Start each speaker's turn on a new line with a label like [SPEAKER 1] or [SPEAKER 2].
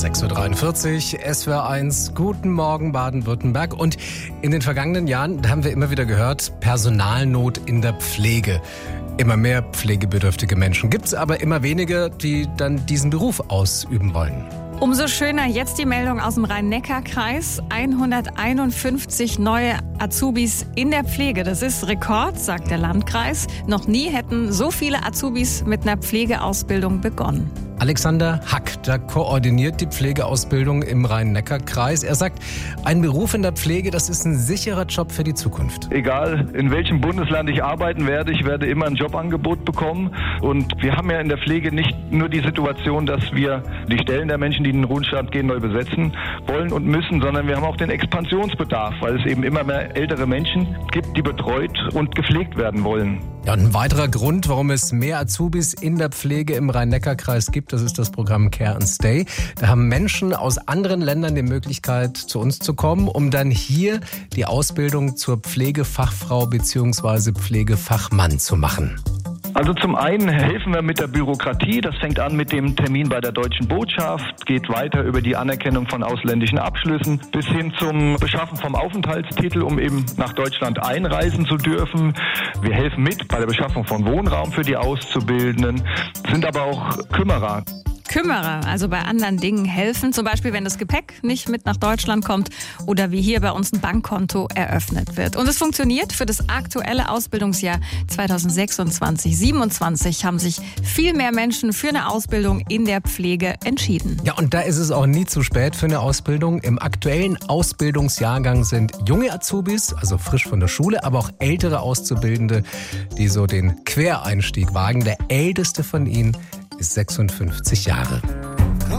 [SPEAKER 1] 6.43 Uhr, SWR1, guten Morgen Baden-Württemberg. Und in den vergangenen Jahren haben wir immer wieder gehört, Personalnot in der Pflege. Immer mehr pflegebedürftige Menschen gibt es, aber immer weniger, die dann diesen Beruf ausüben wollen.
[SPEAKER 2] Umso schöner jetzt die Meldung aus dem Rhein-Neckar-Kreis. 151 neue Azubis in der Pflege. Das ist Rekord, sagt der Landkreis. Noch nie hätten so viele Azubis mit einer Pflegeausbildung begonnen.
[SPEAKER 1] Alexander Hack, der koordiniert die Pflegeausbildung im Rhein-Neckar-Kreis. Er sagt, ein Beruf in der Pflege, das ist ein sicherer Job für die Zukunft.
[SPEAKER 3] Egal, in welchem Bundesland ich arbeiten werde, ich werde immer ein Jobangebot bekommen. Und wir haben ja in der Pflege nicht nur die Situation, dass wir die Stellen der Menschen, die in den Ruhestand gehen, neu besetzen wollen und müssen, sondern wir haben auch den Expansionsbedarf, weil es eben immer mehr ältere Menschen gibt, die betreut und gepflegt werden wollen.
[SPEAKER 1] Ja, und ein weiterer Grund, warum es mehr Azubis in der Pflege im Rhein-Neckar-Kreis gibt, das ist das Programm Care and Stay. Da haben Menschen aus anderen Ländern die Möglichkeit, zu uns zu kommen, um dann hier die Ausbildung zur Pflegefachfrau bzw. Pflegefachmann zu machen.
[SPEAKER 3] Also zum einen helfen wir mit der Bürokratie. Das fängt an mit dem Termin bei der Deutschen Botschaft, geht weiter über die Anerkennung von ausländischen Abschlüssen bis hin zum Beschaffen vom Aufenthaltstitel, um eben nach Deutschland einreisen zu dürfen. Wir helfen mit bei der Beschaffung von Wohnraum für die Auszubildenden, sind aber auch Kümmerer.
[SPEAKER 2] Kümmerer, also bei anderen Dingen helfen, zum Beispiel wenn das Gepäck nicht mit nach Deutschland kommt oder wie hier bei uns ein Bankkonto eröffnet wird. Und es funktioniert. Für das aktuelle Ausbildungsjahr 2026/27 haben sich viel mehr Menschen für eine Ausbildung in der Pflege entschieden.
[SPEAKER 1] Ja, und da ist es auch nie zu spät für eine Ausbildung. Im aktuellen Ausbildungsjahrgang sind junge Azubis, also frisch von der Schule, aber auch ältere Auszubildende, die so den Quereinstieg wagen. Der älteste von ihnen ist 56 Jahre.